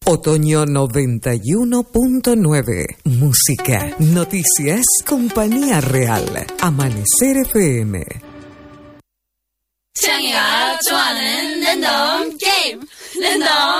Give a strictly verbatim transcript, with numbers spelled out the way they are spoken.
Otoño noventa y uno punto nueve. Música, noticias, compañía real. Amanecer F M. 창이가 좋아하는 랜덤 게임 랜덤